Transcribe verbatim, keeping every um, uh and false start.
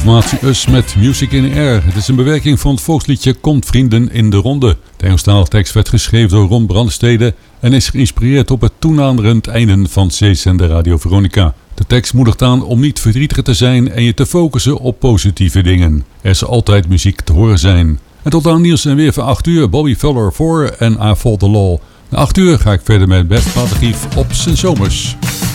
formatie Us met Music in the Air. Het is een bewerking van het volksliedje Komt vrienden in de ronde. De Engelstalige tekst werd geschreven door Ron Brandstede en is geïnspireerd op het toenaderend einde van zeezender Radio Veronica. De tekst moedigt aan om niet verdrietig te zijn en je te focussen op positieve dingen. Er zal altijd muziek te horen zijn. En tot aan nieuws en weer van acht uur, Bobby Fuller voor en I Follow the Law. Na acht uur ga ik verder met Bert Vadergief op zijn zomers.